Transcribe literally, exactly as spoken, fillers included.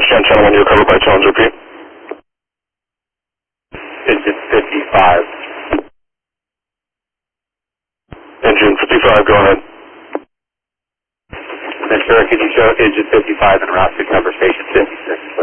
Scan channel one, you're covered by tones, repeat. Engine fifty-five. Engine fifty-five, go ahead. Ventura, can you show engine fifty-five en route to cover station fifty-six?